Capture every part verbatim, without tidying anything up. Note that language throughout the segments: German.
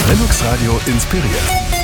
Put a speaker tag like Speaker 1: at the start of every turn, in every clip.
Speaker 1: Brennux Radio inspiriert.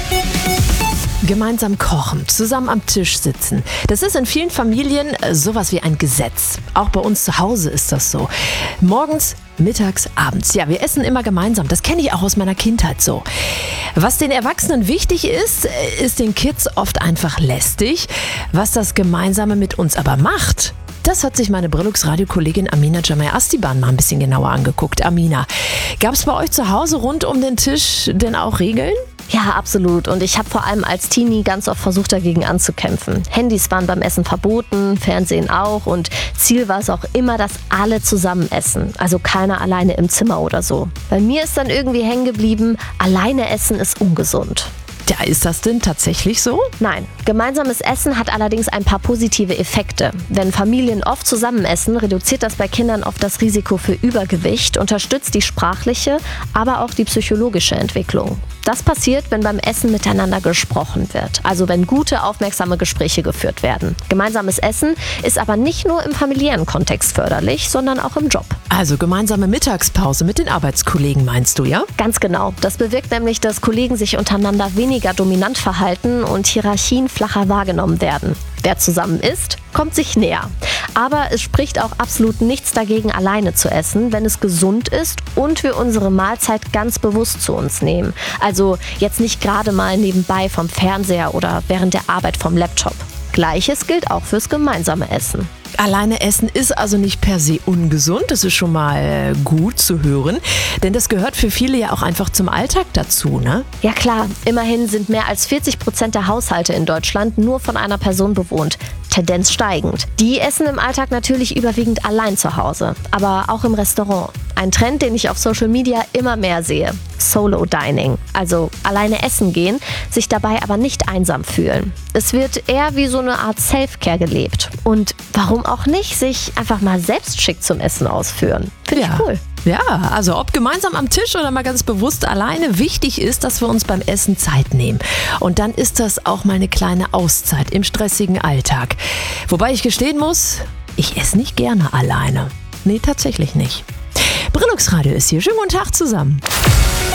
Speaker 2: Gemeinsam kochen, zusammen am Tisch sitzen. Das ist in vielen Familien sowas wie ein Gesetz. Auch bei uns zu Hause ist das so. Morgens, mittags, abends. Ja, wir essen immer gemeinsam. Das kenne ich auch aus meiner Kindheit so. Was den Erwachsenen wichtig ist, ist den Kids oft einfach lästig. Was das Gemeinsame mit uns aber macht, das hat sich meine Brennux-Radio-Kollegin Amina Jamay-Astiban mal ein bisschen genauer angeguckt. Amina, gab es bei euch zu Hause rund um den Tisch denn auch Regeln?
Speaker 3: Ja, absolut. Und ich habe vor allem als Teenie ganz oft versucht, dagegen anzukämpfen. Handys waren beim Essen verboten, Fernsehen auch. Und Ziel war es auch immer, dass alle zusammen essen. Also keiner alleine im Zimmer oder so. Bei mir ist dann irgendwie hängen geblieben, alleine essen ist ungesund.
Speaker 2: Ja, ist das denn tatsächlich so?
Speaker 3: Nein, gemeinsames Essen hat allerdings ein paar positive Effekte. Wenn Familien oft zusammen essen, reduziert das bei Kindern oft das Risiko für Übergewicht, unterstützt die sprachliche, aber auch die psychologische Entwicklung. Das passiert, wenn beim Essen miteinander gesprochen wird, also wenn gute, aufmerksame Gespräche geführt werden. Gemeinsames Essen ist aber nicht nur im familiären Kontext förderlich, sondern auch im Job.
Speaker 2: Also gemeinsame Mittagspause mit den Arbeitskollegen meinst du, ja?
Speaker 3: Ganz genau. Das bewirkt nämlich, dass Kollegen sich untereinander weniger dominant verhalten und Hierarchien flacher wahrgenommen werden. Wer zusammen isst, kommt sich näher. Aber es spricht auch absolut nichts dagegen, alleine zu essen, wenn es gesund ist und wir unsere Mahlzeit ganz bewusst zu uns nehmen. Also jetzt nicht gerade mal nebenbei vom Fernseher oder während der Arbeit vom Laptop. Gleiches gilt auch fürs gemeinsame Essen.
Speaker 2: Alleine essen ist also nicht per se ungesund, das ist schon mal gut zu hören, denn das gehört für viele ja auch einfach zum Alltag dazu, ne?
Speaker 3: Ja klar, immerhin sind mehr als vierzig Prozent der Haushalte in Deutschland nur von einer Person bewohnt. Tendenz steigend. Die essen im Alltag natürlich überwiegend allein zu Hause, aber auch im Restaurant. Ein Trend, den ich auf Social Media immer mehr sehe. Solo Dining, also alleine essen gehen, sich dabei aber nicht einsam fühlen. Es wird eher wie so eine Art Self-Care gelebt. Und warum auch nicht sich einfach mal selbst schick zum Essen ausführen? Finde
Speaker 2: Ja.
Speaker 3: ich cool.
Speaker 2: Ja, also ob gemeinsam am Tisch oder mal ganz bewusst alleine, wichtig ist, dass wir uns beim Essen Zeit nehmen. Und dann ist das auch mal eine kleine Auszeit im stressigen Alltag. Wobei ich gestehen muss, ich esse nicht gerne alleine. Nee, tatsächlich nicht. Brennux Radio ist hier. Schönen guten Tag zusammen.